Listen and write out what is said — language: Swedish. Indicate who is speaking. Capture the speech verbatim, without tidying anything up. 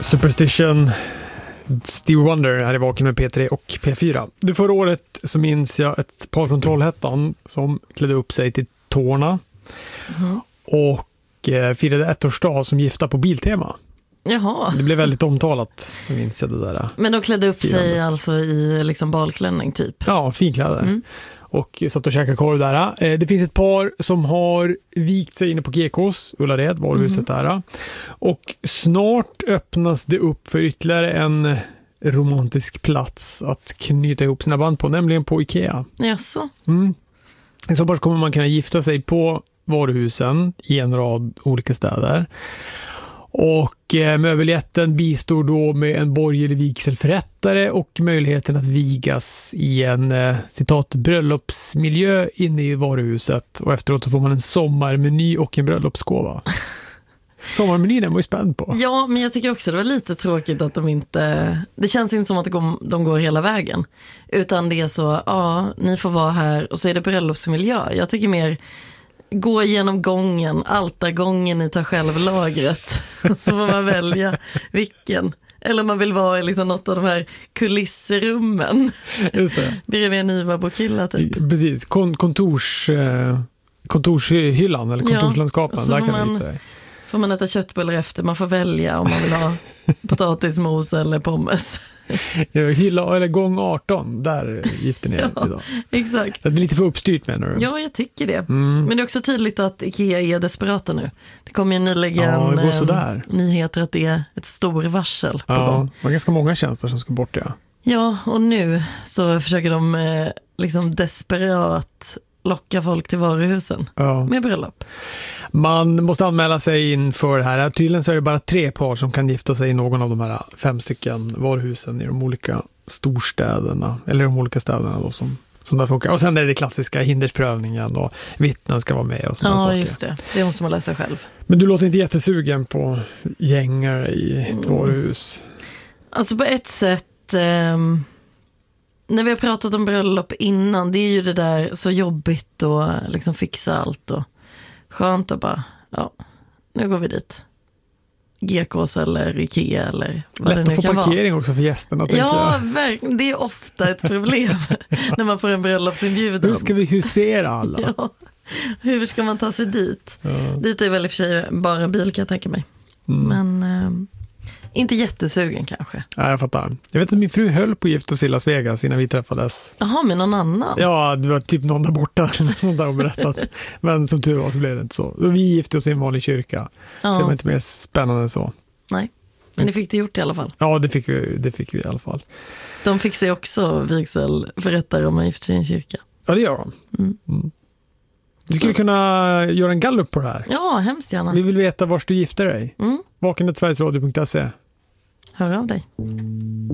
Speaker 1: Superstition, Stevie Wonder här i Vaken med P tre och P fyra. Du, förra året så minns jag ett par från Trollhättan som klädde upp sig till tårna mm. och eh, firade ettårsdag som gifta på Biltema.
Speaker 2: Jaha.
Speaker 1: Det blev väldigt omtalat, så minns jag det där.
Speaker 2: Men de klädde upp
Speaker 1: firandet.
Speaker 2: sig alltså i liksom balklänning typ?
Speaker 1: Ja, finkläder.
Speaker 2: Mm.
Speaker 1: Och satt och käkade korv där. Det finns ett par som har vikt sig inne på G K:s, Ullared, varuhuset mm. där. Och snart öppnas det upp för ytterligare en romantisk plats att knyta ihop sina band på, nämligen på Ikea.
Speaker 2: Jaså?
Speaker 1: Mm. I så fall kommer man kunna gifta sig på varuhusen i en rad olika städer. Och eh, möbeljetten bistår då med en borgerlig vigselförrättare och möjligheten att vigas i en eh, citat bröllopsmiljö inne i varuhuset. Och efteråt så får man en sommarmeny och en bröllopsgåva. Sommarmenyn är man ju spänd på.
Speaker 2: Ja, men jag tycker också det var lite tråkigt att de inte... Det känns inte som att de går hela vägen. Utan det är så, ja, ni får vara här och så är det bröllopsmiljö. Jag tycker mer... Gå igenom gången, altargången i ta själv-lagret. Så får man välja vilken. Eller man vill vara i liksom något av de här kulissrummen.
Speaker 1: Just det.
Speaker 2: Bredvid en Iva-bokilla typ.
Speaker 1: Precis, Kon- kontors, eh, kontorshyllan eller kontorslandskapen.
Speaker 2: Ja,
Speaker 1: där kan
Speaker 2: man,
Speaker 1: man gifta dig.
Speaker 2: Får man äta köttbullar efter, man får välja om man vill ha potatismos eller pommes.
Speaker 1: Hylla eller gång arton, där gifter ni er
Speaker 2: ja,
Speaker 1: idag.
Speaker 2: Exakt.
Speaker 1: Det är lite för uppstyrt, menar du?
Speaker 2: Ja, jag tycker det.
Speaker 1: Mm.
Speaker 2: Men det är också tydligt att Ikea är desperata nu. Det kommer ju nyligen
Speaker 1: ja, det går sådär.
Speaker 2: nyheter att det är ett stor varsel på
Speaker 1: ja,
Speaker 2: gång.
Speaker 1: Det var ganska många tjänster som ska bort, ja.
Speaker 2: Ja, och nu så försöker de eh, liksom desperat locka folk till varuhusen
Speaker 1: ja.
Speaker 2: med bröllop.
Speaker 1: Man måste anmäla sig inför det här. Tydligen så är det bara tre par som kan gifta sig i någon av de här fem stycken varuhusen i de olika storstäderna, eller de olika städerna då som, som där funkar. Och sen är det, det klassiska hindersprövningen och vittnen ska vara med och sådana
Speaker 2: ja,
Speaker 1: saker.
Speaker 2: Ja, just det. Det måste man läsa själv.
Speaker 1: Men du låter inte jättesugen på gängar i ett mm. varuhus?
Speaker 2: Alltså på ett sätt... Eh, när vi har pratat om bröllop innan, det är ju det där så jobbigt att liksom fixa allt och skönt att bara, ja, nu går vi dit. G K:s eller Ikea eller vad
Speaker 1: lätt
Speaker 2: det nu
Speaker 1: att få
Speaker 2: kan vara.
Speaker 1: parkering också för gästerna, tänker
Speaker 2: ja,
Speaker 1: jag.
Speaker 2: verkligen. Det är ofta ett problem när man får en bröllopsinbjudan.
Speaker 1: Hur ska vi husera alla?
Speaker 2: ja. Hur ska man ta sig dit?
Speaker 1: Ja.
Speaker 2: Dit är väl i och för sig bara bil, kan jag tänka mig. Mm. Men eh, inte jättesugen kanske.
Speaker 1: Ja, jag fattar. Jag vet att min fru höll på att gifta sig i Las Vegas innan vi träffades.
Speaker 2: Jaha, med någon annan?
Speaker 1: Ja, det var typ någon där borta sånt där berättat. Men som tur var så blev det inte så. Vi gifte oss i en vanlig kyrka. Ja. Så det var inte mer spännande än så.
Speaker 2: Nej, men det fick det gjort i alla fall.
Speaker 1: Ja, det fick vi, det fick vi i alla fall.
Speaker 2: De fick sig också vigselförrättare om man gifter sig i en kyrka.
Speaker 1: Ja, det gör de. Mm. Mm. Du skulle kunna göra en gallup på det här.
Speaker 2: Ja, hemskt gärna.
Speaker 1: Vi vill veta var du gifter dig.
Speaker 2: Mm.
Speaker 1: vaken punkt sverigesradio punkt se.
Speaker 2: Hör av dig.